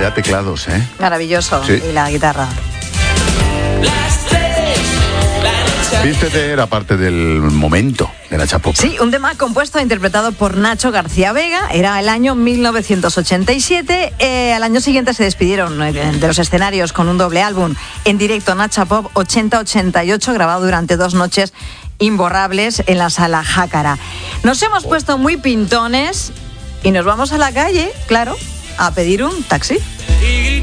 Vaya teclados, ¿eh? Maravilloso. Sí. Y la guitarra. Vístete era parte del momento de Nacha Pop. Sí, un tema compuesto e interpretado por Nacho García Vega. Era el año 1987. Al año siguiente se despidieron de los escenarios con un doble álbum en directo, Nacha Pop 80-88, grabado durante 2 noches imborrables en la Sala Jácara. Nos hemos puesto muy pintones y nos vamos a la calle, claro, a pedir un taxi.